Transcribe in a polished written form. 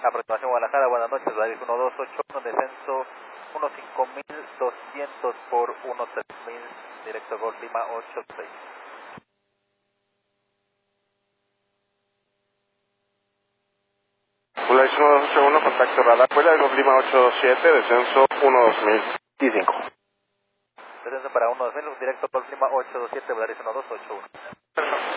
Aproximación Guadalajara, buenas noches, Volaris 1281, descenso 15.200 por 13.000, directo Golf Lima 86. Volaris 1281, contacto radar, Puebla, Golf Lima 87, descenso 12000. Sí, 5. Descenso para 12.000, directo Golf Lima 827, Volaris 1281.